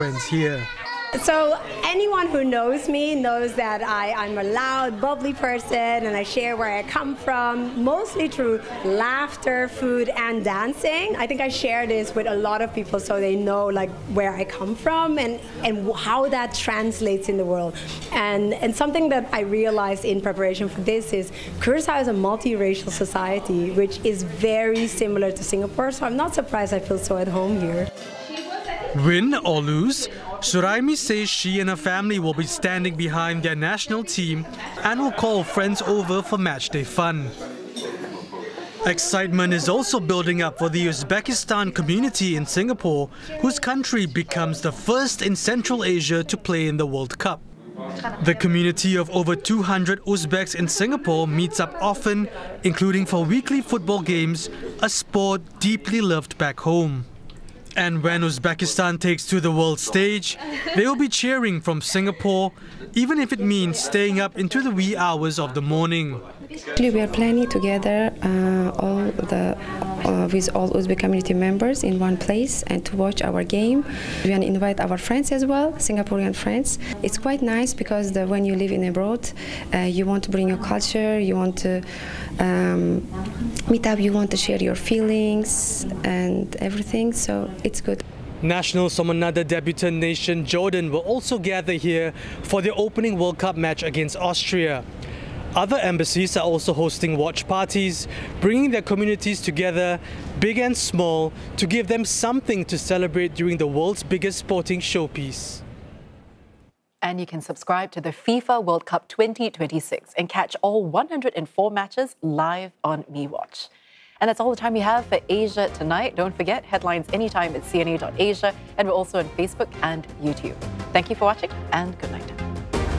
friends here. So anyone who knows me knows that I'm a loud, bubbly person, and I share where I come from, mostly through laughter, food, and dancing. I think I share this with a lot of people so they know like where I come from and how that translates in the world. And something that I realized in preparation for this is Curacao is a multiracial society, which is very similar to Singapore, so I'm not surprised I feel so at home here. Win or lose, Shuraimi says she and her family will be standing behind their national team and will call friends over for matchday fun. Excitement is also building up for the Uzbekistan community in Singapore, whose country becomes the first in Central Asia to play in the World Cup. The community of over 200 Uzbeks in Singapore meets up often, including for weekly football games, a sport deeply loved back home. And when Uzbekistan takes to the world stage, they will be cheering from Singapore, even if it means staying up into the wee hours of the morning. Actually, we are planning together with all Uzbek community members in one place and to watch our game. We want to invite our friends as well, Singaporean friends. It's quite nice because when you live in abroad, you want to bring your culture, you want to meet up, you want to share your feelings and everything, so it's good. Nationals from another debutant nation, Jordan, will also gather here for the opening World Cup match against Austria. Other embassies are also hosting watch parties, bringing their communities together, big and small, to give them something to celebrate during the world's biggest sporting showpiece. And you can subscribe to the FIFA World Cup 2026 and catch all 104 matches live on MeWatch. And that's all the time we have for Asia Tonight. Don't forget, headlines anytime at cna.asia, and we're also on Facebook and YouTube. Thank you for watching, and good night.